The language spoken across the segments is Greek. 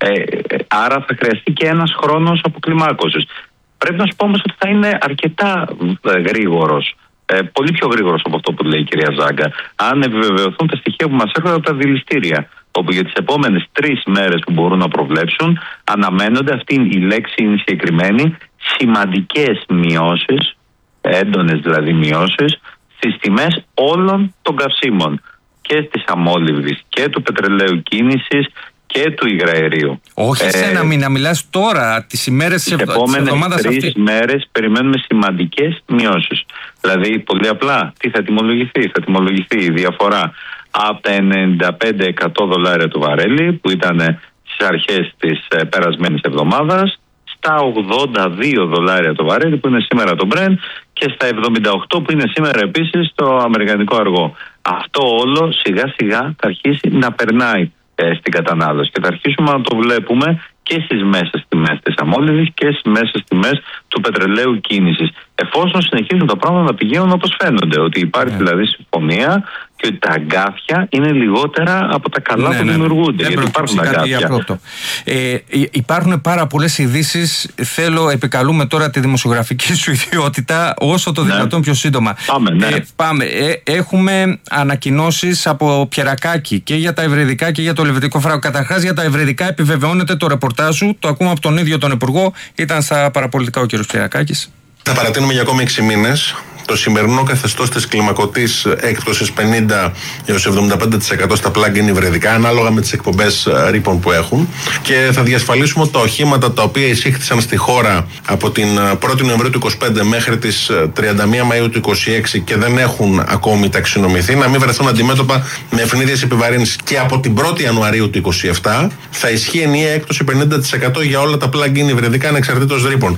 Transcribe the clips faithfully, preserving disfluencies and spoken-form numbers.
Ε, άρα θα χρειαστεί και ένας χρόνος αποκλιμάκωσης. Πρέπει να σου πω όμως ότι θα είναι αρκετά γρήγορος. Ε, πολύ πιο γρήγορος από αυτό που λέει η κυρία Ζάγκα. Αν επιβεβαιωθούν τα στοιχεία που μας έρχονται από τα δηληστήρια, όπου για τις επόμενες τρεις μέρες που μπορούν να προβλέψουν, αναμένονται, αυτή η λέξη είναι συγκεκριμένη, σημαντικές μειώσεις, έντονες δηλαδή μειώσεις, στις τιμές όλων των καυσίμων. Και της αμόλυβδης και του πετρελαίου κίνησης και του υγραερίου. Όχι σε ένα μήνα, μιλάς τώρα, τις ημέρες της εβδομάδας αυτή. Τις επόμενες τρεις μέρες περιμένουμε σημαντικές μειώσεις. Δηλαδή, πολύ απλά, τι θα τιμολογηθεί? Θα τιμολογηθεί η διαφορά από τα ενενήντα πέντε εκατό δολάρια του βαρέλι, που ήταν στις αρχές της ε, περασμένης εβδομάδας, στα ογδόντα δύο δολάρια το βαρέλι που είναι σήμερα το Brent και στα εβδομήντα οκτώ που είναι σήμερα επίσης το αμερικανικό αργό. Αυτό όλο σιγά σιγά θα αρχίσει να περνάει ε, στην κατανάλωση και θα αρχίσουμε να το βλέπουμε και στις μέσες τιμές της αμόλυβης και στις μέσες τιμές του πετρελαίου κίνησης. Εφόσον συνεχίζουν τα πράγματα να πηγαίνουν όπως φαίνονται, ότι υπάρχει yeah. δηλαδή συμφωνία και ότι τα αγκάθια είναι λιγότερα από τα καλά ναι, που ναι, δημιουργούνται. Ναι, γιατί υπάρχουν αγκάθια. Ε, υπάρχουν πάρα πολλές ειδήσεις. Θέλω, επικαλούμε τώρα τη δημοσιογραφική σου ιδιότητα όσο το δυνατόν ναι. πιο σύντομα. Πάμε, ναι. ε, πάμε. Ε, έχουμε ανακοινώσεις από Πιερακάκη και για τα ευρεδικά και για το ελβετικό φράγκο. Καταρχάς, για τα ευρεδικά επιβεβαιώνεται το ρεπορτάζ σου. Το ακούμε από τον ίδιο τον Υπουργό. Ήταν στα παραπολιτικά ο κ. Πιερακάκης. Θα παρατείνουμε για ακόμη έξι μήνες το σημερινό καθεστώς της κλιμακωτής έκπτωσης πενήντα έως εβδομήντα πέντε τοις εκατό στα plug-in υβριδικά, ανάλογα με τις εκπομπές ρήπων που έχουν, και θα διασφαλίσουμε ότι τα οχήματα τα οποία εισήχθησαν στη χώρα από την πρώτη Νοεμβρίου του είκοσι πέντε μέχρι τις τριάντα μία Μαΐου του είκοσι έξι και δεν έχουν ακόμη ταξινομηθεί, να μην βρεθούν αντιμέτωπα με ευνίδιες επιβαρύνσεις. Και από την πρώτη Ιανουαρίου του είκοσι επτά θα ισχύει ενιαία έκπτωση πενήντα τοις εκατό για όλα τα plug-in υβριδικά ανεξαρτήτως ρήπων.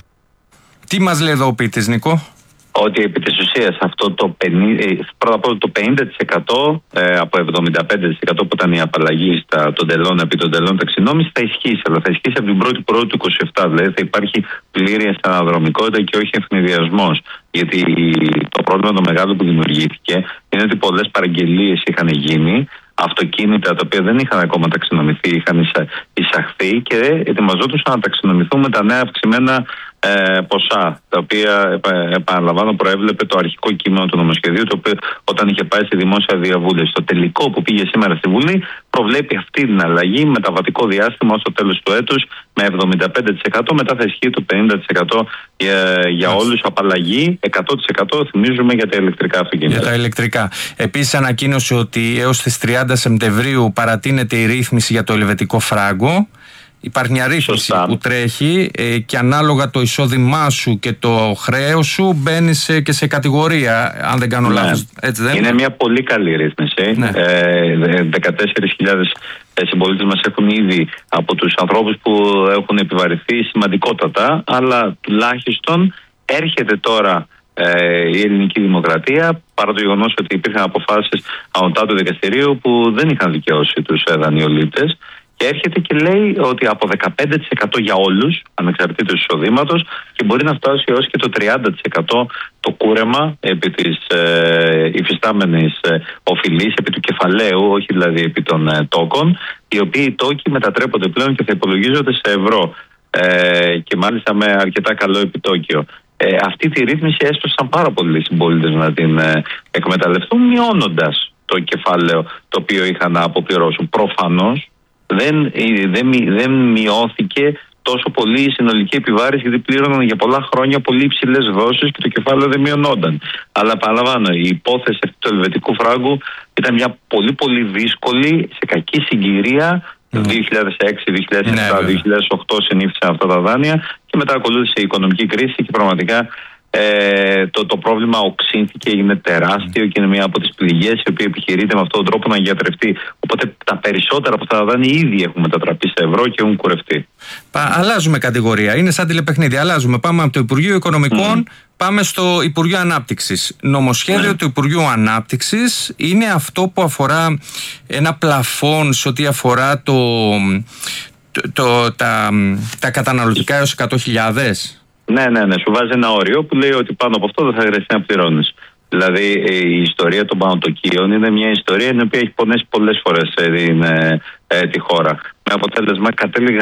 Τι μας λέει εδώ ο ποιητής, Νίκο? Ότι επί της ουσίας αυτό το πενήντα, πρώτα απ' όλα το πενήντα τοις εκατό ε, από εβδομήντα πέντε τοις εκατό που ήταν η απαλλαγή στα, των τελών, επί των τελών ταξινόμησης θα ισχύσει, αλλά θα ισχύσει από την πρώτη Πρώτου του είκοσι επτά, δηλαδή θα υπάρχει πλήρη αναδρομικότητα και όχι ευνηδιασμός. Γιατί το πρόβλημα το μεγάλο που δημιουργήθηκε είναι ότι πολλές παραγγελίες είχαν γίνει, αυτοκίνητα τα οποία δεν είχαν ακόμα ταξινομηθεί, είχαν εισαχθεί και ετοιμαζόντουσαν να ταξινομηθούν με τα νέα αυξημένα ε, ποσά, τα οποία επαναλαμβάνω προέβλεπε το αρχικό κείμενο του νομοσχεδίου, το οποίο όταν είχε πάει στη δημόσια διαβούλευση. Το τελικό που πήγε σήμερα στη Βουλή προβλέπει αυτή την αλλαγή μεταβατικό διάστημα ως το τέλος του έτους με εβδομήντα πέντε τοις εκατό, μετά θα ισχύει το πενήντα τοις εκατό για, για όλους, απαλλαγή εκατό τοις εκατό θυμίζουμε για τα ηλεκτρικά αυτοκίνητα. Για τα ηλεκτρικά. Επίσης ανακοίνωσε ότι έως τις τριάντα Σεπτεμβρίου παρατείνεται η ρύθμιση για το ελβετικό φράγκο. Υπάρχει μια ρύθμιση Σωστά. που τρέχει ε, και ανάλογα το εισόδημά σου και το χρέος σου μπαίνει σε, και σε κατηγορία, αν δεν κάνω ναι. λάθος. Έτσι δεν είναι? Είναι μια πολύ καλή ρύθμιση. Ναι. Ε, δεκατέσσερις χιλιάδες συμπολίτες μας έχουν ήδη από τους ανθρώπους που έχουν επιβαρυνθεί σημαντικότατα, αλλά τουλάχιστον έρχεται τώρα ε, η ελληνική δημοκρατία, παρά το γεγονός ότι υπήρχαν αποφάσεις ανωτά του δικαστηρίου που δεν είχαν δικαιώσει τους δανειολήπτες. Και έρχεται και λέει ότι από δεκαπέντε τοις εκατό για όλους, ανεξαρτήτως εισοδήματος, και μπορεί να φτάσει έως και το τριάντα τοις εκατό το κούρεμα επί της ε, υφιστάμενης ε, οφειλής, επί του κεφαλαίου, όχι δηλαδή επί των ε, τόκων, οι οποίοι οι τόκοι μετατρέπονται πλέον και θα υπολογίζονται σε ευρώ ε, και μάλιστα με αρκετά καλό επιτόκιο. Ε, αυτή τη ρύθμιση έσπευσαν πάρα πολλοί συμπολίτες να την ε, εκμεταλλευτούν, μειώνοντας το κεφάλαιο το οποίο είχαν να αποπληρώσουν. Προφανώς Δεν, δεν, δεν μειώθηκε τόσο πολύ η συνολική επιβάρηση, γιατί πλήρωναν για πολλά χρόνια πολύ υψηλές δόσεις και το κεφάλαιο δεν μειωνόταν. Αλλά παραλαμβάνω, η υπόθεση αυτή του ελβετικού φράγκου ήταν μια πολύ πολύ δύσκολη, σε κακή συγκυρία. Το mm. δύο χιλιάδες έξι, δύο χιλιάδες επτά, ναι, δύο χιλιάδες οκτώ συνήθισαν αυτά τα δάνεια και μετά ακολούθησε η οικονομική κρίση και πραγματικά Ε, το, το πρόβλημα οξύνθηκε, έγινε τεράστιο και είναι μια από τις πληγές η οποία επιχειρείται με αυτόν τον τρόπο να γιατρευτεί. Οπότε τα περισσότερα από αυτά τα δάνεια ήδη έχουν μετατραπεί σε ευρώ και έχουν κουρευτεί. Πα, αλλάζουμε κατηγορία. Είναι σαν τηλεπαιχνίδι. Αλλάζουμε. Πάμε από το Υπουργείο Οικονομικών, mm. πάμε στο Υπουργείο Ανάπτυξης. Νομοσχέδιο mm. του Υπουργείου Ανάπτυξης είναι αυτό που αφορά ένα πλαφόν σε ό,τι αφορά το, το, το, τα, τα καταναλωτικά έως εκατό χιλιάδες. Ναι, ναι, ναι. Σου βάζει ένα όριο που λέει ότι πάνω από αυτό δεν θα χρειαστεί να πληρώνεις. Δηλαδή η ιστορία των πανωτοκίων είναι μια ιστορία η οποία έχει πονέσει πολλές φορές ε, ε, ε, τη χώρα. Με αποτέλεσμα κατέληγαν